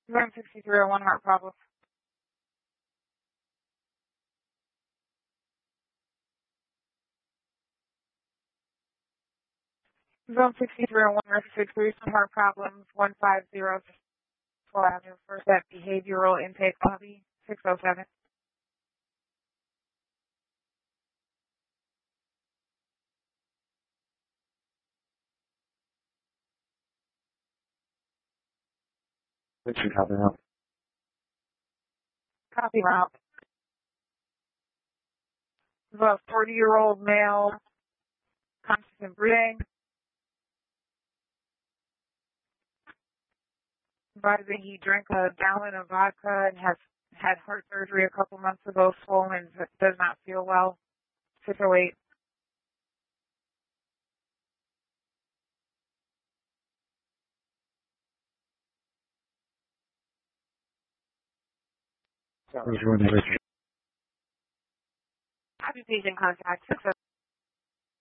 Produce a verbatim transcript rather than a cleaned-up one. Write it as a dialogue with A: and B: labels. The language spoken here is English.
A: Zone sixty-three oh one, heart problem. Zone sixty-three oh one, Record Police, heart problems, one five zero four Avenue, first at behavioral intake lobby, six oh seven.
B: Which you have now?
A: Copy route. The forty-year-old male, conscious and breathing, advising he drank a gallon of vodka and has had heart surgery a couple months ago, swollen, but does not feel well. six oh eight.
B: Who's your name?
A: Happy patient contact, six oh